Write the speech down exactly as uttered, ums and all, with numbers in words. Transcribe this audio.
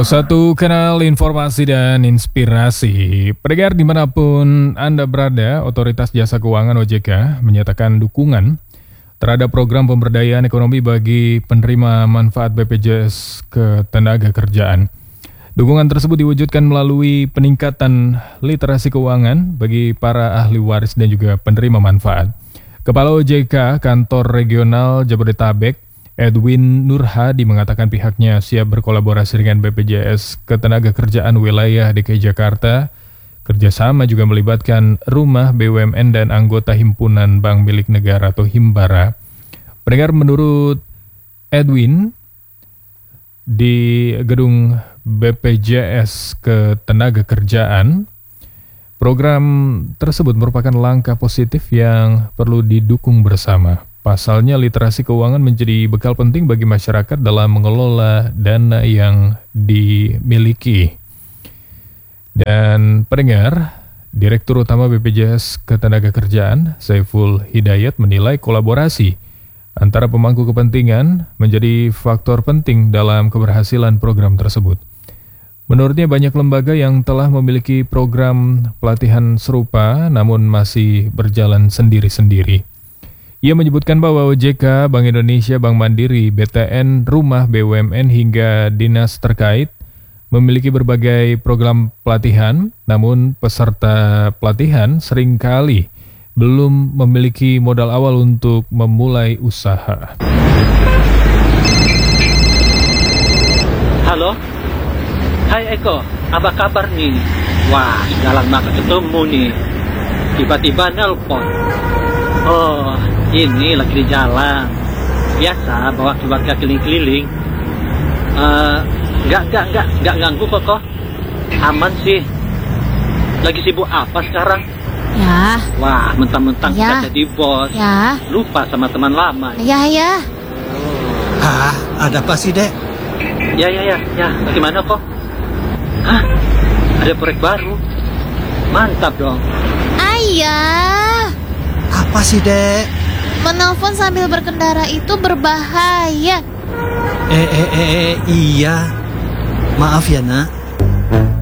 Salah satu kanal informasi dan inspirasi. Pendengar dimanapun Anda berada, Otoritas Jasa Keuangan O J K menyatakan dukungan terhadap program pemberdayaan ekonomi bagi penerima manfaat B P J S Ketenagakerjaan. Dukungan tersebut diwujudkan melalui peningkatan literasi keuangan bagi para ahli waris dan juga penerima manfaat. Kepala O J K Kantor Regional Jabodetabek, Edwin Nurhadi, mengatakan pihaknya siap berkolaborasi dengan B P J S Ketenagakerjaan wilayah D K I Jakarta. Kerjasama juga melibatkan rumah B U M N dan anggota Himpunan Bank Milik Negara atau Himbara. Pendengar, menurut Edwin, di gedung B P J S Ketenagakerjaan, program tersebut merupakan langkah positif yang perlu didukung bersama. Pasalnya, literasi keuangan menjadi bekal penting bagi masyarakat dalam mengelola dana yang dimiliki. Dan pendengar, Direktur Utama B P J S Ketenagakerjaan, Saiful Hidayat, menilai kolaborasi antara pemangku kepentingan menjadi faktor penting dalam keberhasilan program tersebut. Menurutnya, banyak lembaga yang telah memiliki program pelatihan serupa namun masih berjalan sendiri-sendiri. Ia menyebutkan bahwa O J K, Bank Indonesia, Bank Mandiri, B T N, rumah B U M N hingga dinas terkait memiliki berbagai program pelatihan, namun peserta pelatihan seringkali belum memiliki modal awal untuk memulai usaha. Halo? Hai Eko, apa kabar nih? Wah, sudah lama ketemu nih. Tiba-tiba nelpon. Oh, ini lagi di jalan. Biasa bawa keluarga keliling-keliling. Uh, enggak, enggak, enggak, enggak ganggu kok kok. Aman sih. Lagi sibuk apa sekarang? Ya. Wah, mentang-mentang Ya. kita jadi bos. Ya. Lupa sama teman lama. Ya, ya. Hah, ada apa sih, Dek? Ya, ya, ya, ya. Bagaimana kok? Hah? Ada proyek baru? Mantap dong. Ayah, Apa sih, Dek? menelpon sambil berkendara itu berbahaya. Eh, eh, eh, eh, iya. Maaf ya, Nak.